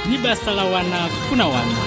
ni basa la wana kuna wana.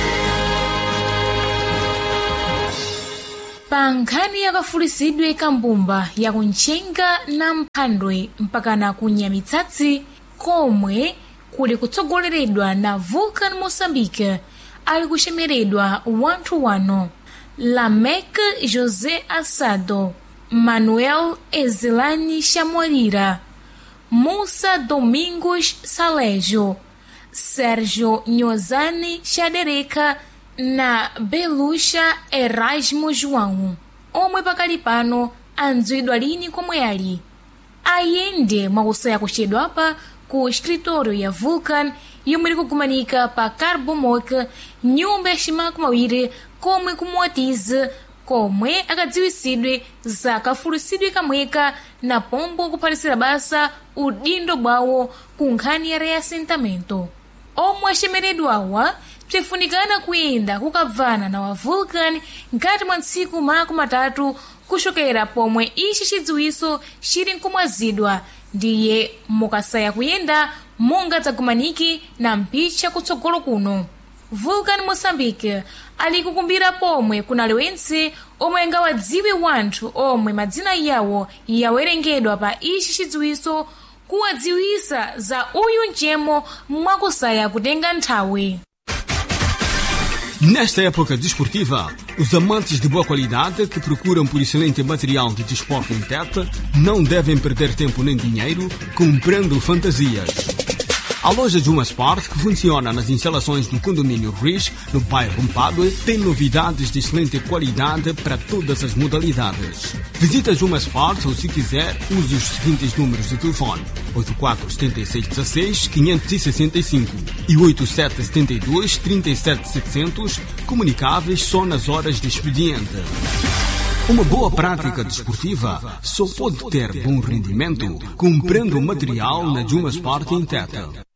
Pa nkhani yakafulisidwe kambumba yakunchenga na mphandwe mpakana kunyamitsatsi komwe kuli kutsogoleredwa na Vulcan Moçambique ali kuxemeredwa wanthu wano Lamek José Assado, Manuel Ezelani Chamorira, Musa Domingos Salejo, Sérgio Nhozani Xadereka na Beluxa Erasmo João, omwe pakali pano andziwidwa lini komwe ali ayende mwakusaya kuchedwapa ku escritório ya Vulcan yomwe likugumanika pa Carbomoc, nyumba ya ximaku mawiri komwe kumuwatiza komwe akadziwisidwe za kafulisidwe kamweka na pombo kuphatisira basa udindo bwawo ku nkhani ya reassentamento. Omwe axemeredwawa bzifunikana kuyenda kukabvana na wa Vulcan nkati mwa ntsiku makumi atatu kuxokera pomwe ici cidziwiso cili nkumwazidwa ndiye mukasaya kuyenda mungadzagumaniki na mphicha kutsogolo kuno. Vulcan Moçambique ali kukumbira pomwe kunali wentse omwe angawadziwe wanthu omwe madzina yawo yawerengedwa pa ici cidziwiso kuwadziwisa za uyu njemo mwakusaya kutenga nthawi. Nesta época desportiva, os amantes de boa qualidade que procuram por excelente material de desporto em Tete não devem perder tempo nem dinheiro comprando fantasias. A loja Juma Sport, que funciona nas instalações do condomínio Riz, no bairro Mpadue, tem novidades de excelente qualidade para todas as modalidades. Visita Juma Sport ou, se quiser, use os seguintes números de telefone: 847616-565 e 8772-37700, comunicáveis só nas horas de expediente. Uma boa prática desportiva só pode ter bom rendimento comprando material na Juma Sport em Tete.